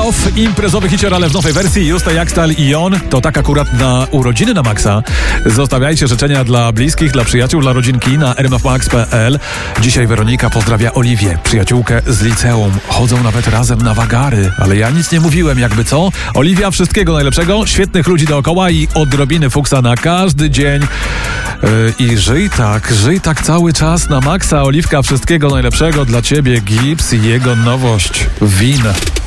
Love, imprezowy hicior, ale w nowej wersji. Justa Jakstal i On. To tak akurat na urodziny na maksa. Zostawiajcie życzenia dla bliskich, dla przyjaciół, dla rodzinki na rmfmax.pl. Dzisiaj Weronika pozdrawia Oliwię, przyjaciółkę z liceum. Chodzą nawet razem na wagary, ale ja nic nie mówiłem, jakby co. Oliwia, wszystkiego najlepszego, świetnych ludzi dookoła i odrobiny fuksa na każdy dzień. I żyj tak cały czas na maksa. Oliwka, wszystkiego najlepszego dla ciebie. Gips i jego nowość. Win.